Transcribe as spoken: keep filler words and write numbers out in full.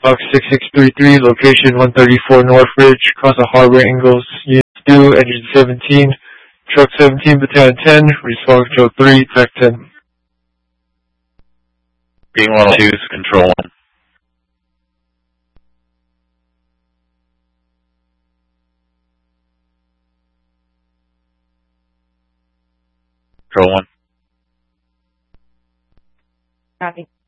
Box six six three three, location one thirty-four North Ridge, Cross the Harbor, Ingalls, Unit two, Engine seventeen, Truck seventeen, Battalion ten, Response Control three, Tech ten. Being one oh two, Control one. Control one. Copy.